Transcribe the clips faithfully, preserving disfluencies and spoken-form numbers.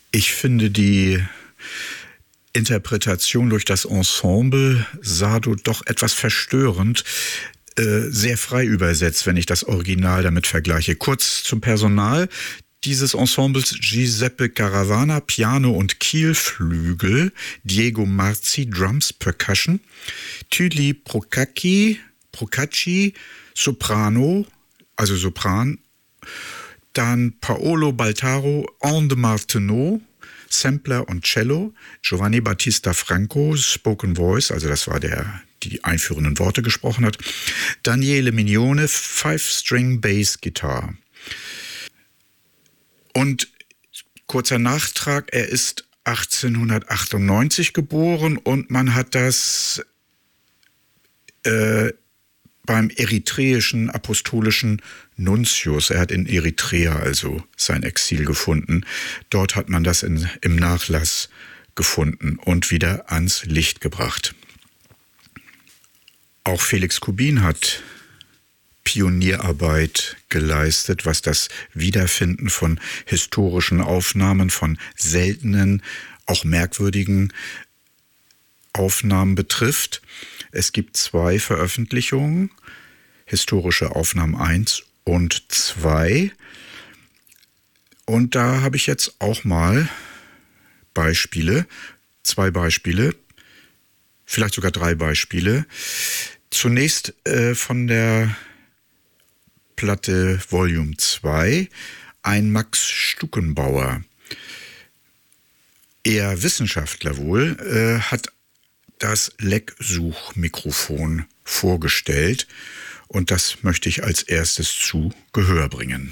Ich finde die Interpretation durch das Ensemble Sado doch etwas verstörend, äh, sehr frei übersetzt, wenn ich das Original damit vergleiche. Kurz zum Personal dieses Ensembles: Giuseppe Caravana, Piano und Kielflügel, Diego Marzi, Drums, Percussion, Tuli Procacci, Procacci, Soprano, also Sopran, dann Paolo Baltaro, Anne de Martenot, Sampler und Cello, Giovanni Battista Franco, Spoken Voice, also das war der, die die einführenden Worte gesprochen hat, Daniele Mignone, Five-String Bass Guitar. Und kurzer Nachtrag, er ist achtzehnhundertachtundneunzig geboren und man hat das äh, beim eritreischen apostolischen Nuntius, er hat in Eritrea also sein Exil gefunden, dort hat man das in, im Nachlass gefunden und wieder ans Licht gebracht. Auch Felix Kubin hat Pionierarbeit geleistet, was das Wiederfinden von historischen Aufnahmen, von seltenen, auch merkwürdigen Aufnahmen betrifft. Es gibt zwei Veröffentlichungen, historische Aufnahmen eins und zwei. Und da habe ich jetzt auch mal Beispiele, zwei Beispiele, vielleicht sogar drei Beispiele. Zunächst äh, von der Platte Volume zwei, ein Max Stuckenbauer, eher Wissenschaftler wohl, äh, hat das Lecksuchmikrofon vorgestellt und das möchte ich als erstes zu Gehör bringen.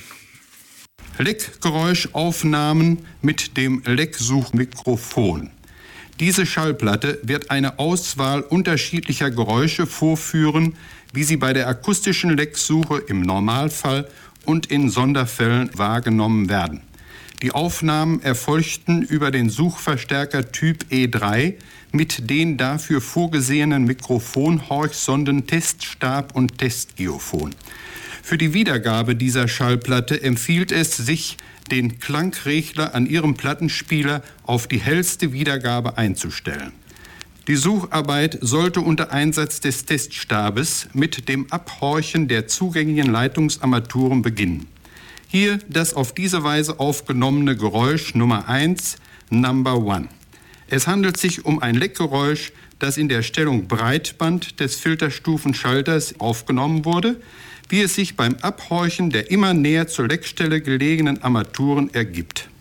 Leckgeräuschaufnahmen mit dem Lecksuchmikrofon. Diese Schallplatte wird eine Auswahl unterschiedlicher Geräusche vorführen, wie sie bei der akustischen Lecksuche im Normalfall und in Sonderfällen wahrgenommen werden. Die Aufnahmen erfolgten über den Suchverstärker Typ E drei mit den dafür vorgesehenen Mikrofonhorchsonden Teststab und Testgeophon. Für die Wiedergabe dieser Schallplatte empfiehlt es sich, den Klangregler an Ihrem Plattenspieler auf die hellste Wiedergabe einzustellen. Die Sucharbeit sollte unter Einsatz des Teststabes mit dem Abhorchen der zugänglichen Leitungsarmaturen beginnen. Hier das auf diese Weise aufgenommene Geräusch Nummer eins, Number One. Es handelt sich um ein Leckgeräusch, das in der Stellung Breitband des Filterstufenschalters aufgenommen wurde, wie es sich beim Abhorchen der immer näher zur Leckstelle gelegenen Armaturen ergibt.